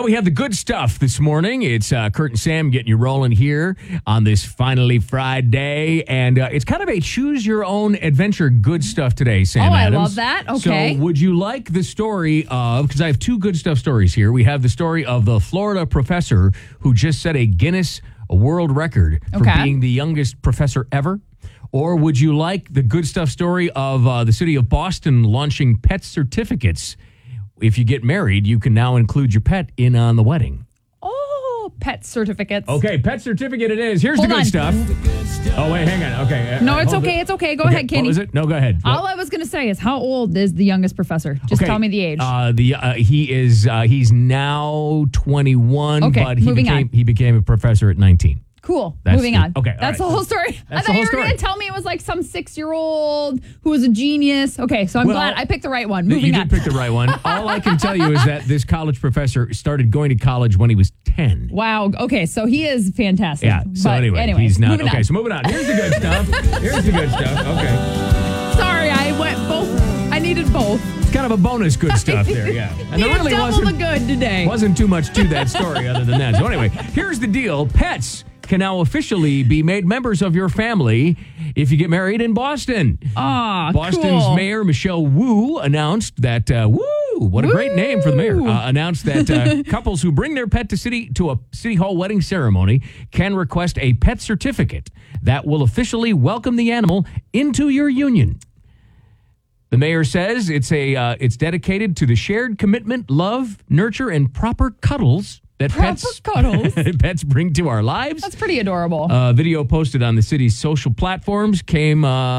Well, we have the good stuff this morning. It's Kurt and Sam getting you rolling here on this finally Friday. And it's kind of a choose-your-own adventure good stuff today, Sam Adams. I love that. Okay. So would you like the story of, because I have two good stuff stories here. We have the story of the Florida professor who just set a Guinness World Record for being the youngest professor ever. Or would you like the good stuff story of the city of Boston launching pet certificates? If you get married, you can now include your pet in on the wedding. Oh, pet certificates. Okay, pet certificate it is. Here's the good stuff. Oh, wait, hang on. Okay. No, it's okay. It's okay. Go ahead, Kenny. What was it? No, go ahead. All I was going to say is, how old is the youngest professor? Just tell me the age. He's now 21, but he became a professor at 19. Cool. Moving on. Okay. That's the whole story. I thought you were going to tell me it was like some 6-year-old who was a genius. Okay, so I'm glad I picked the right one. Moving on. You did pick the right one. All I can tell you is that this college professor started going to college when he was 10. Wow. Okay, so he is fantastic. Yeah. So anyway, he's not. Moving on. So moving on. Here's the good stuff. Okay. Sorry, I went both. I needed both. It's kind of a bonus good stuff there, yeah. And there really double the good today. Wasn't too much to that story other than that. So anyway, here's the deal. Pets can now officially be made members of your family if you get married in Boston. Boston's Mayor Michelle Wu announced that, what a great name for the mayor, announced that couples who bring their pet to a city hall wedding ceremony can request a pet certificate that will officially welcome the animal into your union. The mayor says it's dedicated to the shared commitment, love, nurture, and proper cuddles that pets bring to our lives. That's pretty adorable. Video posted on the city's social platforms came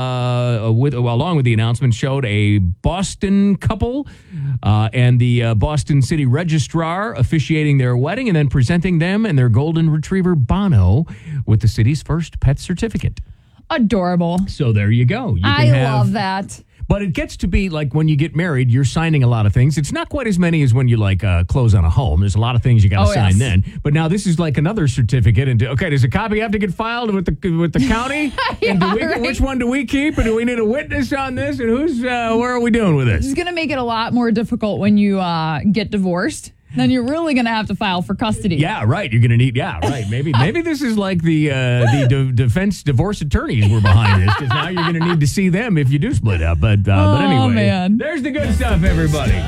along with the announcement, showed a Boston couple and the Boston City Registrar officiating their wedding and then presenting them and their golden retriever Bono with the city's first pet certificate. Adorable. So there you go. I love that. But it gets to be like when you get married, you're signing a lot of things. It's not quite as many as when you close on a home. There's a lot of things you got to sign then. But now this is like another certificate. And does a copy have to get filed with the county? And which one do we keep? And do we need a witness on this? And where are we doing with this? It's going to make it a lot more difficult when you get divorced. Then you're really going to have to file for custody. Yeah, right. You're going to need, Maybe this is like the defense divorce attorneys were behind this, because now you're going to need to see them if you do split up. But anyway, man. There's the good stuff, everybody.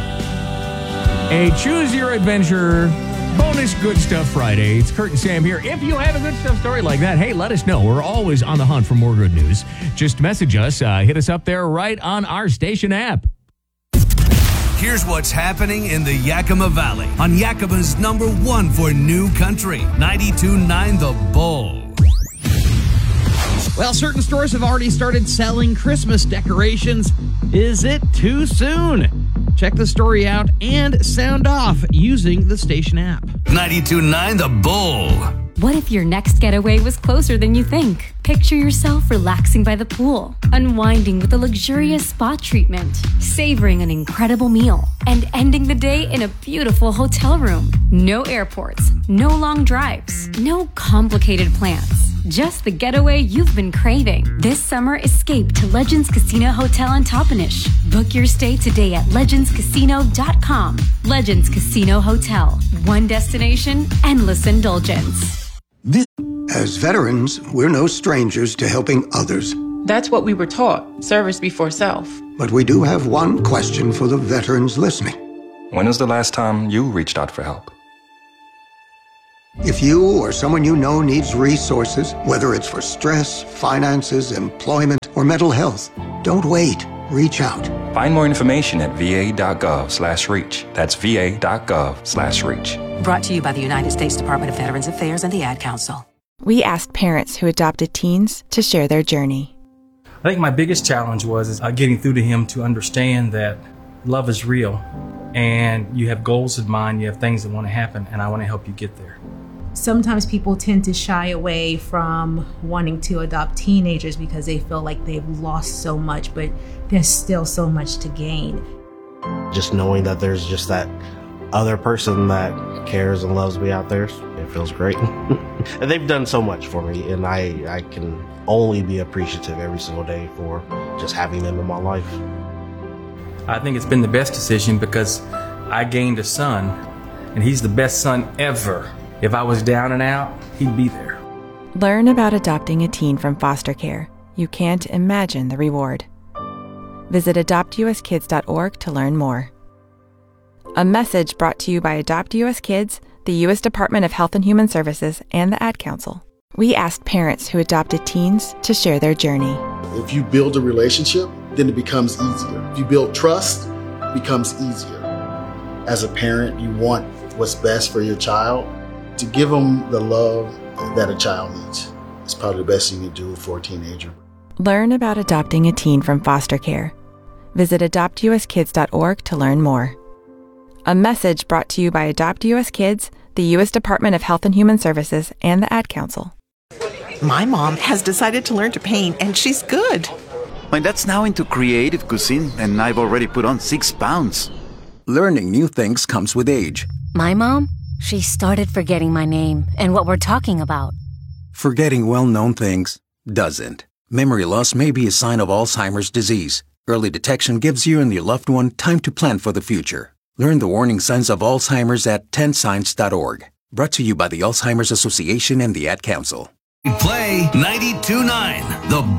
A Choose Your Adventure bonus Good Stuff Friday. It's Kurt and Sam here. If you have a good stuff story like that, hey, let us know. We're always on the hunt for more good news. Just message us. Hit us up there right on our station app. Here's what's happening in the Yakima Valley on Yakima's #1 for new country, 92.9 The Bull. Well, certain stores have already started selling Christmas decorations. Is it too soon? Check the story out and sound off using the station app. 92.9 The Bull. What if your next getaway was closer than you think? Picture yourself relaxing by the pool, unwinding with a luxurious spa treatment, savoring an incredible meal, and ending the day in a beautiful hotel room. No airports, no long drives, no complicated plans. Just the getaway you've been craving. This summer, escape to Legends Casino Hotel in Toppenish. Book your stay today at legendscasino.com. Legends Casino Hotel. One destination, endless indulgence. As veterans, we're no strangers to helping others. That's what we were taught, service before self. But we do have one question for the veterans listening. When was the last time you reached out for help? If you or someone you know needs resources, whether it's for stress, finances, employment, or mental health, don't wait. Reach out. Find more information at va.gov/reach. That's va.gov/reach. Brought to you by the United States Department of Veterans Affairs and the Ad Council. We asked parents who adopted teens to share their journey. I think my biggest challenge was getting through to him to understand that love is real and you have goals in mind, you have things that want to happen, and I want to help you get there. Sometimes people tend to shy away from wanting to adopt teenagers because they feel like they've lost so much, but there's still so much to gain. Just knowing that there's just that other person that cares and loves me out there, it feels great. And they've done so much for me, and I can only be appreciative every single day for just having them in my life. I think it's been the best decision because I gained a son and he's the best son ever. If I was down and out, he'd be there. Learn about adopting a teen from foster care. You can't imagine the reward. Visit adoptuskids.org to learn more. A message brought to you by Adopt US Kids, the U.S. Department of Health and Human Services, and the Ad Council. We asked parents who adopted teens to share their journey. If you build a relationship, then it becomes easier. If you build trust, it becomes easier. As a parent, you want what's best for your child. To give them the love that a child needs is probably the best thing you can do for a teenager. Learn about adopting a teen from foster care. Visit adoptuskids.org to learn more. A message brought to you by Adopt US Kids, the U.S. Department of Health and Human Services, and the Ad Council. My mom has decided to learn to paint, and she's good. My dad's now into creative cuisine, and I've already put on 6 pounds. Learning new things comes with age. My mom? She started forgetting my name and what we're talking about. Forgetting well-known things doesn't. Memory loss may be a sign of Alzheimer's disease. Early detection gives you and your loved one time to plan for the future. Learn the warning signs of Alzheimer's at 10signs.org. Brought to you by the Alzheimer's Association and the Ad Council. Play 92.9, the